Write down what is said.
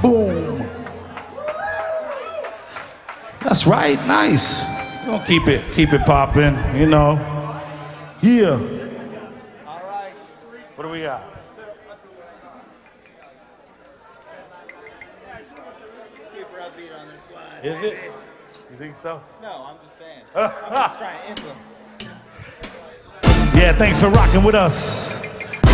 Boom. That's right, nice. We're gonna keep it popping, you know. Yeah. All right. What do we got? Keep her upbeat on this one. Is it? You think so? No, I'm just saying. I'm just trying to end them. Yeah, thanks for rocking with us.